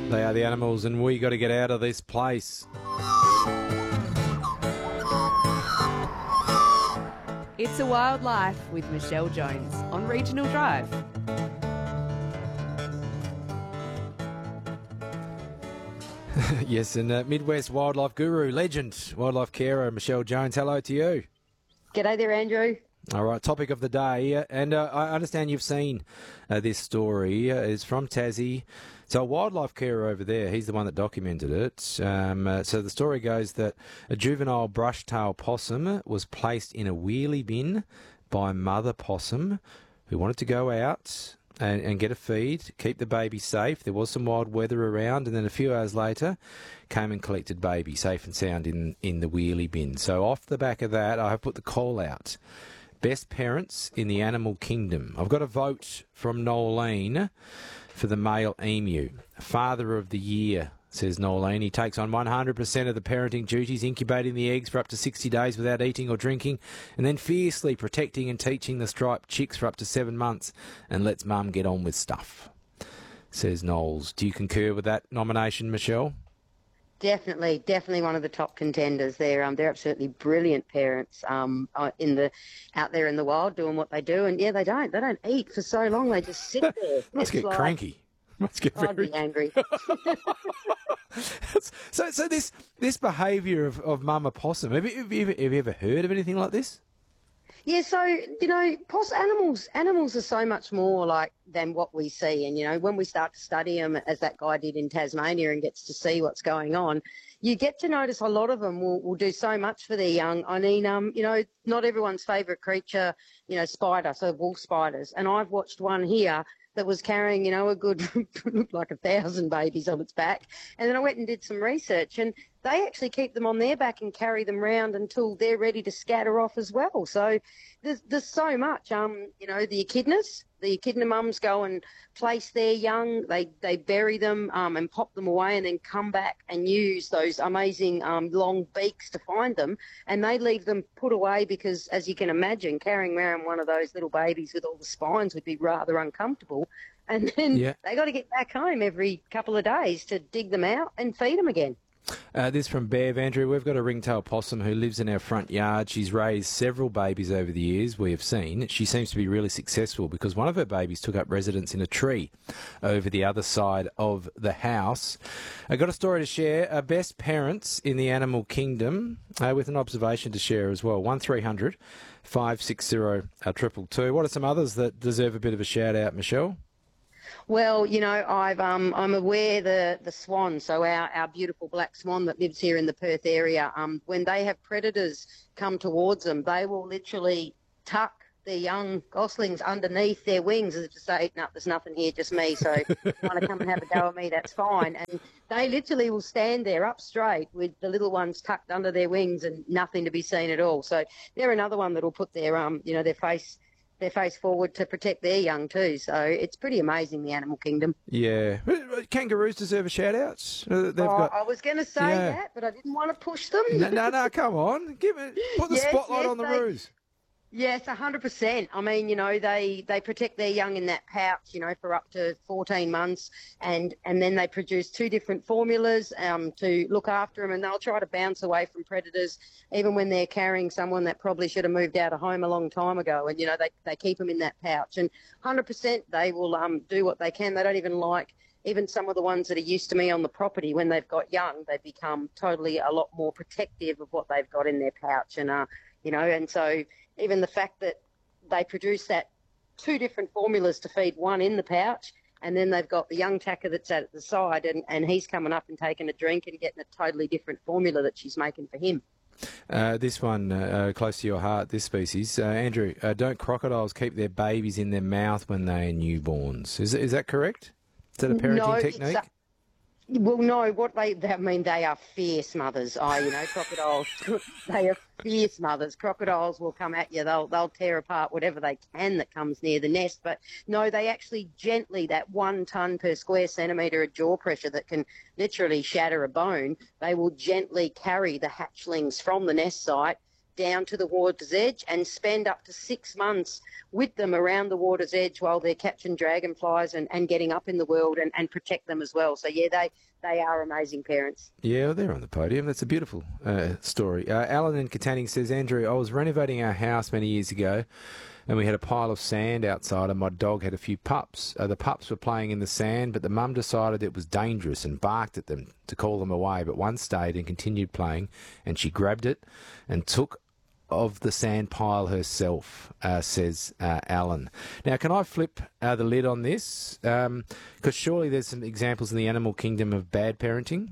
They are the animals, and we got to get out of this place. It's a Wild Life with Michelle Jones on Regional Drive. Yes, and Midwest wildlife guru, legend, wildlife carer, Michelle Jones. Hello to you. G'day there, Andrew. All right, topic of the day, and I understand you've seen this story. It's from Tassie. So a wildlife carer over there, he's the one that documented it. So the story goes that a juvenile brush-tailed possum was placed in a wheelie bin by mother possum who wanted to go out and get a feed, keep the baby safe. There was some wild weather around, and then a few hours later came and collected baby safe and sound in the wheelie bin. So off the back of that, I have put the call out. Best parents in the animal kingdom. I've got a vote from Nolene for the male emu. Father of the year, says Nolene. He takes on 100% of the parenting duties, incubating the eggs for up to 60 days without eating or drinking, and then fiercely protecting and teaching the striped chicks for up to 7 months, and lets mum get on with stuff, says Knowles. Do you concur with that nomination, Michelle? Definitely one of the top contenders there. They're absolutely brilliant parents out there in the wild doing what they do. And yeah, they don't eat for so long. They just sit there. Must get cranky. Must get I'd be angry. So this behaviour of mum opossum, have you ever heard of anything like this? Yeah, so, animals are so much more like than what we see. And, when we start to study them, as that guy did in Tasmania, and gets to see what's going on, you get to notice a lot of them will do so much for their young. I mean, not everyone's favourite creature, spider, so wolf spiders. And I've watched one here that was carrying, a good, looked like 1,000 babies on its back. And then I went and did some research, and they actually keep them on their back and carry them round until they're ready to scatter off as well. So there's so much. The echidna mums go and place their young, they bury them and pop them away, and then come back and use those amazing long beaks to find them. And they leave them put away because, as you can imagine, carrying around one of those little babies with all the spines would be rather uncomfortable. And then they got to get back home every couple of days to dig them out and feed them again. This from Bev. Andrew, we've got a ringtail possum who lives in our front yard. She's raised several babies over the years, we have seen. She seems to be really successful because one of her babies took up residence in a tree over the other side of the house. I got a story to share. Best parents in the animal kingdom, with an observation to share as well. 1300 560 222. What are some others that deserve a bit of a shout out, Michelle? Well, I'm aware the swan, so our beautiful black swan that lives here in the Perth area, when they have predators come towards them, they will literally tuck their young goslings underneath their wings as if to say, no, there's nothing here, just me, so if you want to come and have a go at me, that's fine. And they literally will stand there up straight with the little ones tucked under their wings and nothing to be seen at all. So they're another one that will put their their face forward to protect their young too. So it's pretty amazing, the animal kingdom. Yeah. Kangaroos deserve a shout-out. I was going to say that, but I didn't want to push them. No, come on. Put the spotlight on the roos. Yes, 100%. I mean, they protect their young in that pouch, for up to 14 months, and then they produce 2 different formulas to look after them, and they'll try to bounce away from predators, even when they're carrying someone that probably should have moved out of home a long time ago. And, they keep them in that pouch, and 100% they will do what they can. They don't even like even some of the ones that are used to me on the property. When they've got young, they become totally a lot more protective of what they've got in their pouch, and and so even the fact that they produce that 2 different formulas to feed one in the pouch, and then they've got the young tacker that's at the side, and he's coming up and taking a drink and getting a totally different formula that she's making for him. This one, close to your heart, this species. Andrew, don't crocodiles keep their babies in their mouth when they are newborns? Is that correct? Is that a parenting technique? Well, no, they are fierce mothers. Crocodiles, they are fierce mothers. Crocodiles will come at you. They'll tear apart whatever they can that comes near the nest. But no, they actually gently, that 1 ton per square centimetre of jaw pressure that can literally shatter a bone, they will gently carry the hatchlings from the nest site down to the water's edge and spend up to 6 months with them around the water's edge while they're catching dragonflies and getting up in the world and protect them as well. So, yeah, they are amazing parents. Yeah, well, they're on the podium. That's a beautiful story. Alan in Katanning says, Andrew, I was renovating our house many years ago and we had a pile of sand outside and my dog had a few pups. The pups were playing in the sand, but the mum decided it was dangerous and barked at them to call them away, but one stayed and continued playing, and she grabbed it and took of the sand pile herself, says Alan. Now, can I flip the lid on this? Because surely there's some examples in the animal kingdom of bad parenting.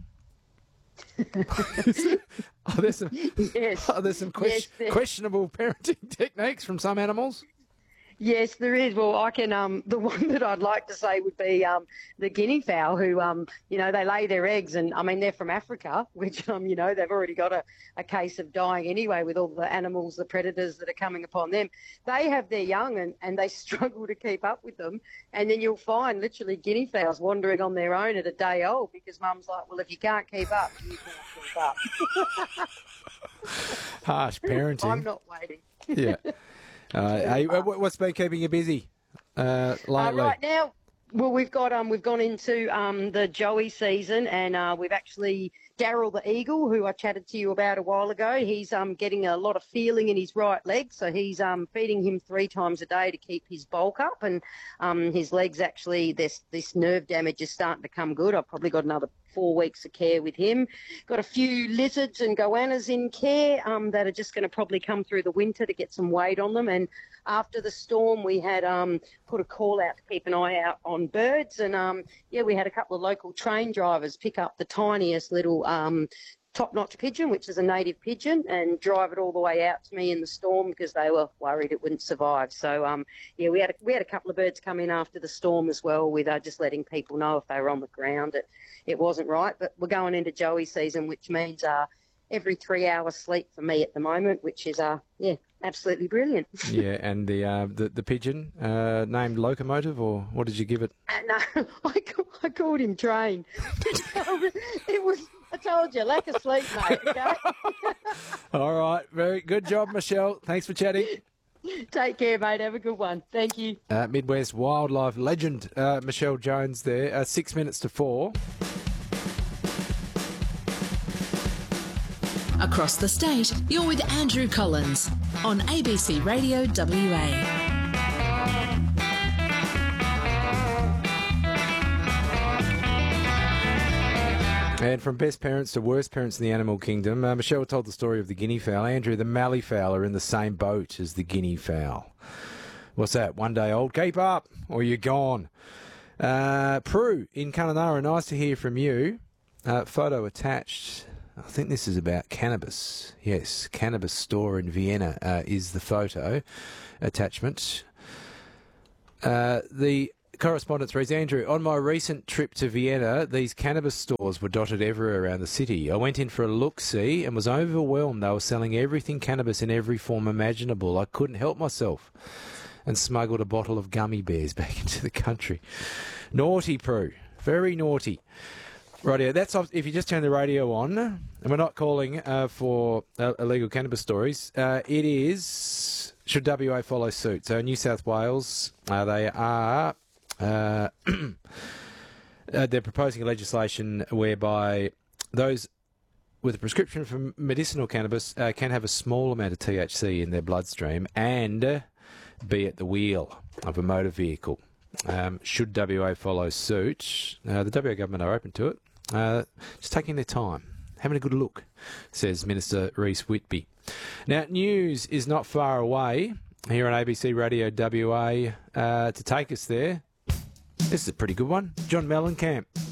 There's some questionable parenting techniques from some animals? Yes, there is. Well, I can. The one that I'd like to say would be the guinea fowl, who, they lay their eggs, and I mean they're from Africa, which they've already got a case of dying anyway with all the animals, the predators that are coming upon them. They have their young, and they struggle to keep up with them, and then you'll find literally guinea fowls wandering on their own at a day old because mum's like, well, if you can't keep up, you can't keep up. Harsh parenting. I'm not waiting. Yeah. Hey, what's been keeping you busy lately? Right now, well, we've gone into the joey season, and we've actually Daryl the eagle, who I chatted to you about a while ago. He's getting a lot of feeling in his right leg, so he's feeding him 3 times a day to keep his bulk up, and his legs actually this nerve damage is starting to come good. I've probably got another 4 weeks of care with him. Got a few lizards and goannas in care that are just going to probably come through the winter to get some weight on them. And after the storm, we had put a call out to keep an eye out on birds. And, we had a couple of local train drivers pick up the tiniest little top-notch pigeon, which is a native pigeon, and drive it all the way out to me in the storm because they were worried it wouldn't survive. So, we had a couple of birds come in after the storm as well with just letting people know if they were on the ground. It wasn't right, but we're going into joey season, which means every 3 hours sleep for me at the moment, which is absolutely brilliant. Yeah, and the pigeon named Locomotive, or what did you give it? No, I called him Train. It was, I told you, lack of sleep, mate. Okay? All right, very good job, Michelle. Thanks for chatting. Take care, mate. Have a good one. Thank you. Midwest wildlife legend Michelle Jones there. 6 minutes to 4. Across the state, you're with Andrew Collins on ABC Radio WA. And from best parents to worst parents in the animal kingdom, Michelle told the story of the guinea fowl. Andrew, the mallee fowl are in the same boat as the guinea fowl. What's that? 1 day old? Keep up or you're gone. Prue in Kununurra, nice to hear from you. Photo attached. I think this is about cannabis. Yes, cannabis store in Vienna is the photo attachment. The correspondence reads, Andrew, on my recent trip to Vienna, these cannabis stores were dotted everywhere around the city. I went in for a look-see and was overwhelmed. They were selling everything cannabis in every form imaginable. I couldn't help myself and smuggled a bottle of gummy bears back into the country. Naughty, Prue. Very naughty. Rightio, that's off, if you just turn the radio on, and we're not calling for illegal cannabis stories, it is, should WA follow suit? So New South Wales, they are, they're proposing legislation whereby those with a prescription for medicinal cannabis can have a small amount of THC in their bloodstream and be at the wheel of a motor vehicle. Should WA follow suit, the WA government are open to it. Just taking their time, having a good look, says Minister Reece Whitby. Now, news is not far away here on ABC Radio WA to take us there. This is a pretty good one. John Mellencamp